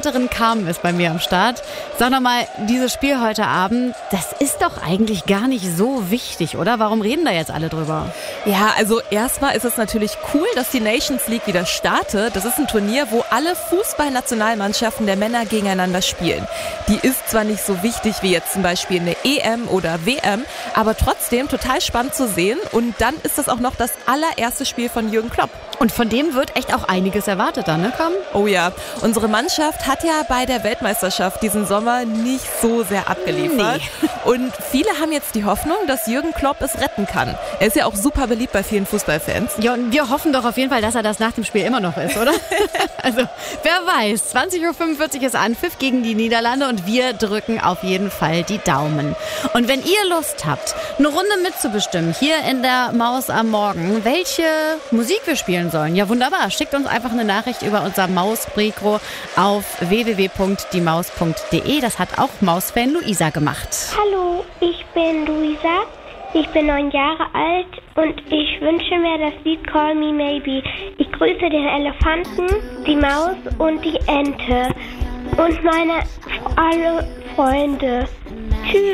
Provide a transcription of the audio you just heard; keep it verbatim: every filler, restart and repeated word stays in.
Reporterin Carmen ist bei mir am Start. Sag nochmal, dieses Spiel heute Abend, das ist doch eigentlich gar nicht so wichtig, oder? Warum reden da jetzt alle drüber? Ja, also erstmal ist es natürlich cool, dass die Nations League wieder startet. Das ist ein Turnier, wo alle Fußballnationalmannschaften der Männer gegeneinander spielen. Die ist zwar nicht so wichtig wie jetzt zum Beispiel eine E M oder W M, aber trotzdem total spannend zu sehen. Und dann ist das auch noch das allererste Spiel von Jürgen Klopp. Und von dem wird echt auch einiges erwartet dann, ne, Carmen? Oh ja, unsere Mannschaft hat ja bei der Weltmeisterschaft diesen Sommer nicht so sehr abgeliefert. Nee. Und viele haben jetzt die Hoffnung, dass Jürgen Klopp es retten kann. Er ist ja auch super beliebt bei vielen Fußballfans. Ja, und wir hoffen doch auf jeden Fall, dass er das nach dem Spiel immer noch ist, oder? Also, wer weiß, zwanzig Uhr fünfundvierzig ist Anpfiff gegen die Niederlande und wir drücken auf jeden Fall die Daumen. Und wenn ihr Lust habt, eine Runde mitzubestimmen, hier in der Maus am Morgen, welche Musik wir spielen sollen, ja wunderbar, schickt uns einfach eine Nachricht über unser Maus-Mikro auf w w w punkt die maus punkt d e. Das hat auch Maus-Fan Luisa gemacht. Hallo, ich bin Luisa. Ich bin neun Jahre alt und ich wünsche mir das Lied Call Me Maybe. Ich grüße den Elefanten, die Maus und die Ente und meine alle Freunde. Tschüss.